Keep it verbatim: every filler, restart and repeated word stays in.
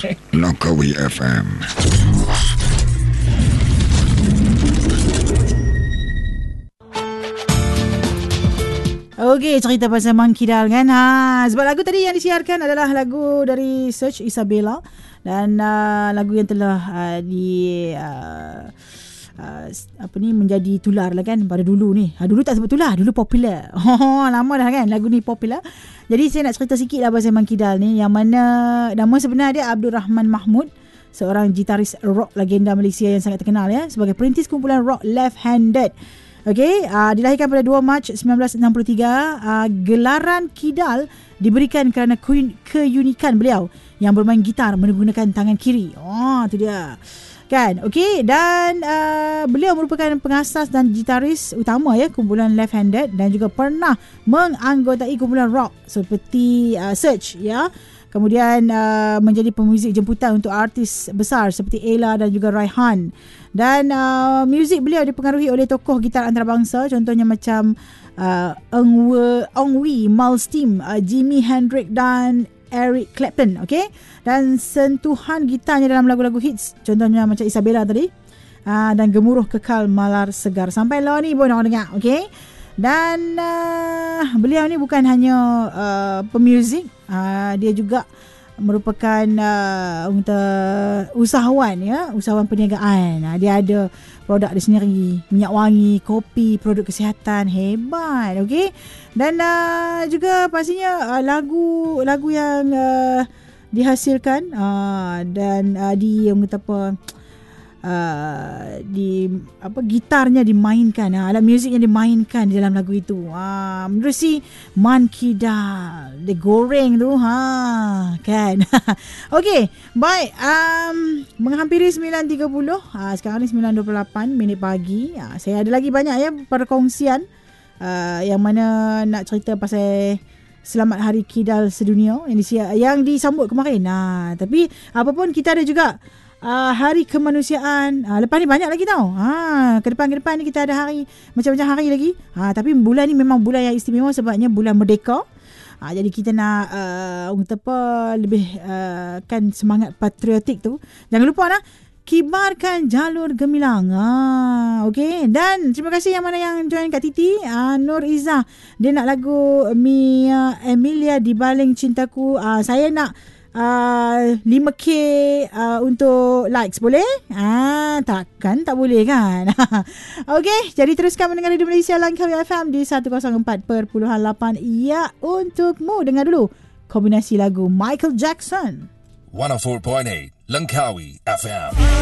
Langkawi F M. Okey, cerita pasal Man Kidal kan. Ha, sebab lagu tadi yang disiarkan adalah lagu dari Search Isabella dan uh, lagu yang telah uh, di uh, uh, apa ni menjadi tular lah kan pada dulu ni. Ha, dulu tak sebut tular, dulu popular. Oh, lama dah kan lagu ni popular. Jadi saya nak cerita sikit lah pasal Man Kidal ni, yang mana nama sebenar dia Abdul Rahman Mahmud, seorang gitaris rock legenda Malaysia yang sangat terkenal ya, sebagai perintis kumpulan rock Left Handed. Okey, uh, dilahirkan pada dua Mac sembilan belas enam puluh tiga. Uh, gelaran Kidal diberikan kerana keunikan beliau yang bermain gitar menggunakan tangan kiri. Oh, tu dia. Kan? Okey, dan uh, beliau merupakan pengasas dan gitaris utama ya kumpulan Left Handed, dan juga pernah menganggotai kumpulan rock seperti uh, Search ya. Kemudian uh, menjadi pemuzik jemputan untuk artis besar seperti Ella dan juga Raihan. Dan uh, muzik beliau dipengaruhi oleh tokoh gitar antarabangsa, contohnya macam uh, Ong We, Ong Wee, Malmsteen, uh, Jimi Hendrix dan Eric Clapton. Okay? Dan sentuhan gitarnya dalam lagu-lagu hits, contohnya macam Isabella tadi, uh, dan Gemuruh Kekal Malar Segar. Sampai lah ni pun orang dengar. Okay? Dan uh, beliau ni bukan hanya uh, pemuzik, uh, dia juga merupakan uh, usahawan ya, usahawan perniagaan. Uh, dia ada produk dia sendiri, minyak wangi, kopi, produk kesihatan. Hebat. Okey. Dan uh, juga pastinya uh, lagu lagu yang uh, dihasilkan uh, dan uh, di yang kata apa Uh, di apa gitarnya dimainkan, uh, alat muziknya dimainkan di dalam lagu itu. Uh, menerusi Man Kidal, dia goreng tu, ha kan. Okey, baik. Um, menghampiri sembilan tiga puluh. Uh, sekarang ni sembilan dua puluh lapan minit pagi. Uh, saya ada lagi banyak ya perkongsian uh, yang mana nak cerita pasal Selamat Hari Kidal Sedunia yang, disiar, yang disambut kemarin. Uh, tapi apapun, kita ada juga Uh, hari kemanusiaan. Uh, lepas ni banyak lagi tau. Ha, ke depan ke depan ni kita ada hari macam-macam hari lagi. Ha, tapi bulan ni memang bulan yang istimewa sebabnya bulan merdeka. Ha, jadi kita nak uh, apa lebih uh, kan semangat patriotik tu. Jangan lupa lah, kibarkan jalur gemilang. Ha, okey. Dan terima kasih yang mana yang join Kak Titi. Uh, Nur Izzah, dia nak lagu Mia Emilia Di Baling Cintaku. Uh, saya nak Uh, lima K uh, untuk likes, boleh? Ah, takkan tak boleh kan? Okey, jadi teruskan mendengar Radio Malaysia Langkawi F M di seratus empat perpuluhan lapan. Ya, untukmu dengar dulu kombinasi lagu Michael Jackson. seratus empat perpuluhan lapan Langkawi F M.